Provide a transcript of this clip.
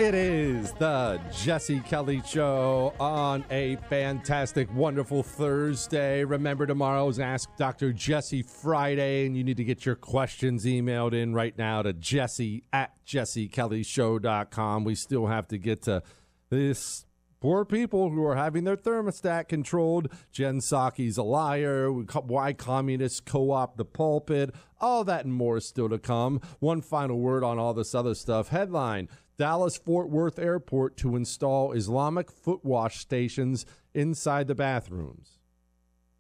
It is the Jesse Kelly Show on a fantastic, wonderful Thursday. Remember, tomorrow's Ask Dr. Jesse Friday, and you need to get your questions emailed in right now to jesse@jessekellyshow.com. We still have to get to this poor people who are having their thermostat controlled. Jen Psaki's a liar. Why communists co-opt the pulpit. All that and more is still to come. One final word on all this other stuff. Headline: Dallas-Fort Worth Airport to install Islamic foot wash stations inside the bathrooms.